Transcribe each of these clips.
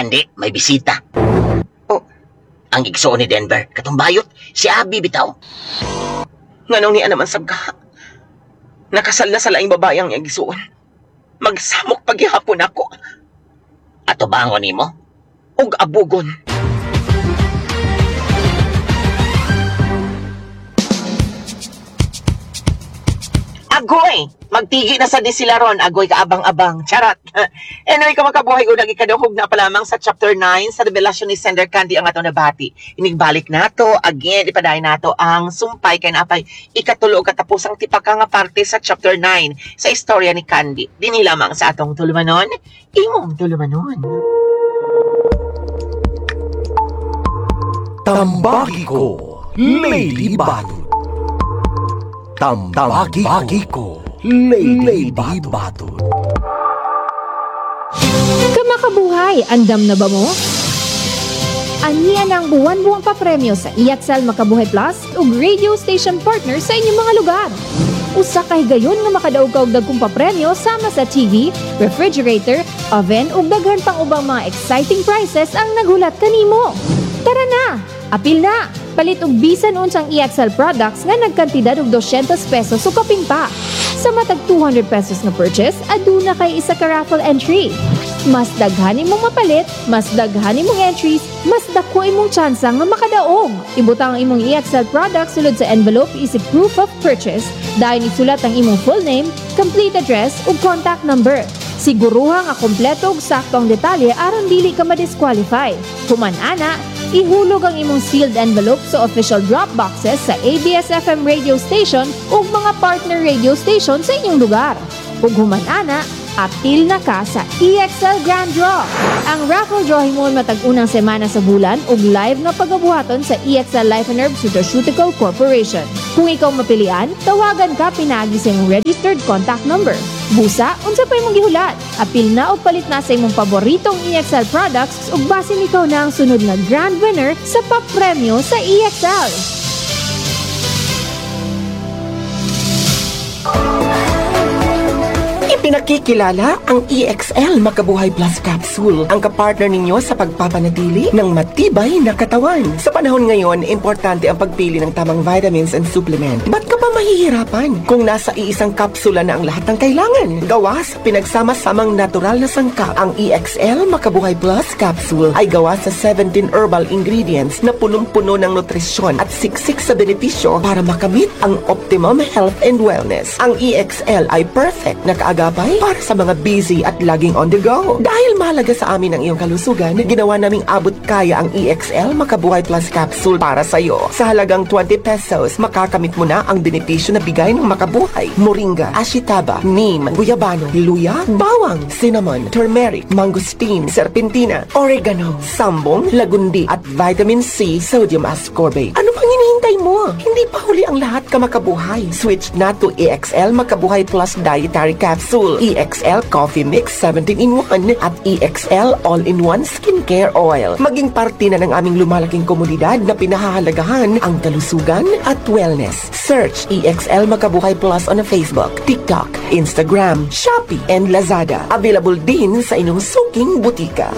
Candy, may bisita. Oh, Ang igsoon ni Denver, katumbayot, si Abby bitaw. nganong niya naman sabga. Nakasal na sa laing babae ang igsuon. Magsamok paghihapon ako. Ato bangon nimo? Og abugon. Agoy! Magtigi na sa disilaron, agoy kaabang-abang. Charat! Anyway, kamakabuhay unang ikaduhog na pa lamang sa chapter 9 sa revelasyon ni Sender Candy ang atong nabati. Inigbalik nato, again, ipadayon nato ang sumpay kay napay ikatulo katapusang tipaka nga parte sa chapter 9 sa istorya ni Candy. Dini lamang sa atong tulumanon, imong tulumanon. Tambagi ko, Lady Batot. Tambagi ko, Lady Batot. Kamakabuhay, andam na ba mo? Aniya ng buwan-buwang papremyo sa EXL Makabuhay Plus ug radio station partner sa inyong mga lugar. Usa ka higayon nga makadaog ka og dagkong papremyo sama sa TV, refrigerator, oven ug daghan pang ubang mga exciting prizes ang naghulat kanimo. Tara na! Apil na! Palit og bisan unsang EXL products nga nagkantidad og 200 pesos o kaping pa. Sa matag 200 pesos na purchase, aduna kay isa ka raffle entry. Mas daghan imong mapalit, mas daghan imong entries, mas dako imong tsansa nga makadaog. Ibutang ang imong EXL products sulod sa envelope isip proof of purchase. Dahil isulat ang imong full name, complete address ug contact number. Siguruha nga kompleto ug sakto ang detalye aron dili ka ma-disqualify. Human ana, ihulog ang imong sealed envelope sa official drop boxes sa ABS-FM radio station ug mga partner radio station sa inyong lugar. Ug human ana, apil na ka sa EXL Grand Draw. Ang raffle draw himon matag unang semana sa bulan ug live nga pagabuhaton sa EXL Life and Herbs Nutraceutical Corporation. Kung ikaw mapilian, tawagan ka pinaagi sa imong registered contact number. Busa, unsa pa imong gihulat? Apil na o palit na sa imong paboritong EXL products ug basin ikaw na ang sunod na grand winner sa papremyo sa EXL. Pinakikilala ang EXL Makabuhay Plus Capsule, ang kapartner ninyo sa pagpapanatili ng matibay na katawan. Sa panahon ngayon, importante ang pagpili ng tamang vitamins and supplement. Ba't ka pa mahihirapan kung nasa iisang kapsula na ang lahat ng kailangan? Gawa sa pinagsama-samang natural na sangkap, ang EXL Makabuhay Plus Capsule ay gawa sa 17 herbal ingredients na punong-puno ng nutrisyon at siksik sa benepisyo para makamit ang optimum health and wellness. Ang EXL ay perfect na kaagapay para sa mga busy at laging on the go. Dahil mahalaga sa amin ang iyong kalusugan, ginawa naming abot kaya ang EXL Makabuhay Plus Capsule para sa iyo. Sa halagang 20 pesos, makakamit mo na ang benepisyo na bigay ng Makabuhay. Moringa, ashitaba, neem, guyabano, luya, bawang, cinnamon, turmeric, mangosteen, serpentina, oregano, sambong, lagundi, at vitamin C, sodium ascorbate. Ano pang hinihintay mo? Hindi pa huli ang lahat ka Makabuhay. Switch na to EXL Makabuhay Plus Dietary Capsule, EXL Coffee Mix 17-in-1 at EXL All-in-1 Skincare Oil. Maging parte na ng aming lumalaking komunidad na pinahahalagahan ang kalusugan at wellness. Search EXL Makabuhay Plus on Facebook, TikTok, Instagram, Shopee, and Lazada. Available din sa inyong suking butika.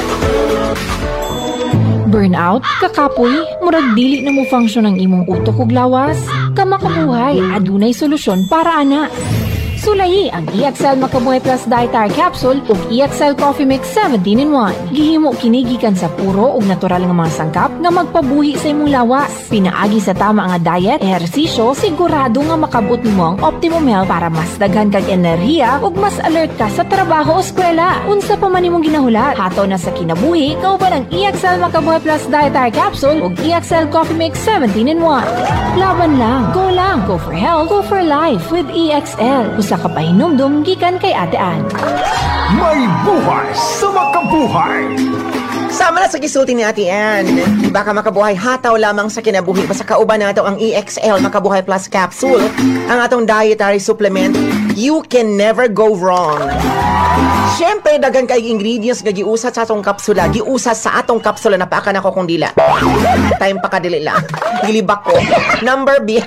Burnout, kakapoy, murag dili na mo function ang imong utok ug lawas. Kamakabuhay, adunay solusyon para ana. Sulayi ang EXL Makabuhay Plus Dietary Capsule ug EXL Coffee Mix 17-in-1. Gihimo kini gikan sa puro ug natural nga mga sangkap nga magpabuhi sa imong lawas. Pinaagi sa tama nga diet, ehersisyo, sigurado nga makabot nimo ang optimum health para mas daghan kag enerhiya ug mas alert ka sa trabaho o eskwela. Unsa pa man imong ginahulat, hato na sa kinabuhi, kauban ang EXL Makabuhay Plus Dietary Capsule ug EXL Coffee Mix 17-in-1. Laban lang, go for health, go for life with EXL. Usa ka pahinumdum gikan kay Ate Ann. May buhay sa makabuhay! Sama na sa gisulti ni Ate Ann. Baka makabuhay hataw lamang sa kinabuhi. Basta kauban nato ang EXL Makabuhay Plus Capsule, ang atong dietary supplement. You can never go wrong. Siyempre, dagan kay ingredients nga giusat sa atong kapsula. Giusat sa atong kapsula na paaka na ko kung dila. Time pa kadili lang. Gilibak ko. Number B.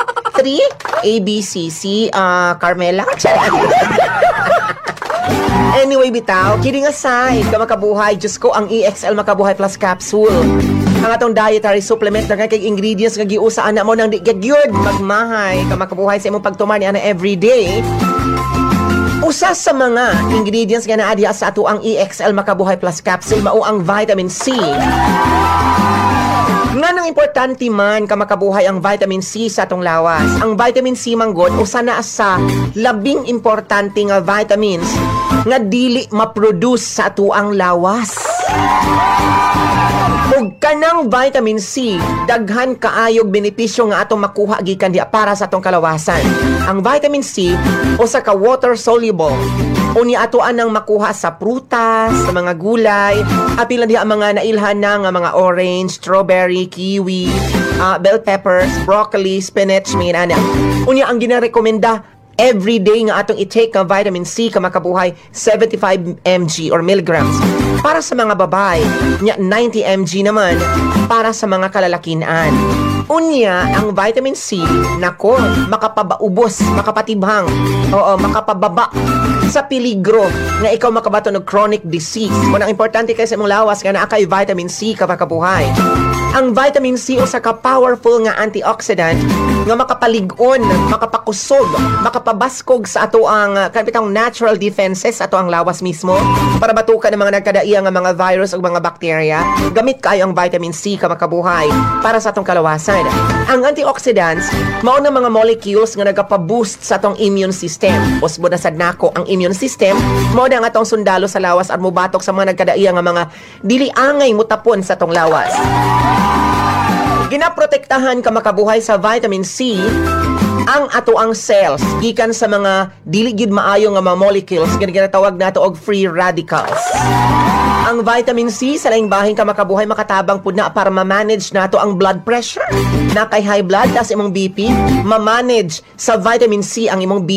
3, ABCC, Carmela. Anyway, bitaw, kidding aside, ka makabuhay, Diyos ko, ang EXL Makabuhay Plus Capsule. Ang atong dietary supplement na kay ingredients nga giusa ana mo nang di gyud magmahay ka makabuhay sa imong pagtumar ni ana everyday. Usa sa mga ingredients nga naa diha sa ato ang EXL Makabuhay Plus Capsule mao ang vitamin C. Nga nang importante man ka makabuhay ang vitamin C sa atong lawas. Ang vitamin C manggod usa na sa labing importante nga vitamins nga dili ma-produce sa ato ang lawas. Ug kanang vitamin C, daghan kaayog benepisyo nga atong makuha gikan diha para sa atong kalawasan. Ang vitamin C usa ka water soluble. Unya ato anang makuha sa prutas, sa mga gulay, apil na diha ang mga nailhan na nga mga orange, strawberry, kiwi, bell peppers, broccoli, spinach, mga ana. Unya ang ginarekomenda everyday nga atong i-take ang vitamin C ka makabuhay 75 mg or milligrams para sa mga babae, nya 90 mg naman para sa mga kalalakinan. Unya, ang vitamin C, nako, makapabaubos, makapatibhang, makapababa sa peligro nga ikaw makabato ng chronic disease. Kung ang importante kayo sa imong lawas nga naa kay vitamin C ka makabuhay. Ang vitamin C usa ka powerful nga antioxidant nga makapalig-on, makapakusog, makapabaskog sa ato ang kapitang natural defenses ato ang lawas mismo para batukan ng mga nagkadaiya nga mga virus o mga bacteria. Gamit kayo ang vitamin C ka makabuhay para sa atong kalawasan. Ang antioxidants mao na mga molecules nga nagapa-boost sa atong immune system. Usbo na sad nako ang immune system mao na ang atong sundalo sa lawas at mubatok sa mga nagkadaiya nga mga dili angay mutapon sa atong lawas. Ginaprotektahan ka makabuhay sa vitamin C ang ato ang cells gikan sa mga dili gyud maayo nga mga molecules nga ginatawag nato og free radicals. Ang vitamin C sa laing bahin ka makabuhay makatabang pud na para ma-manage nato ang blood pressure. Na kay high blood tas imong BP, ma-manage sa vitamin C ang imong BP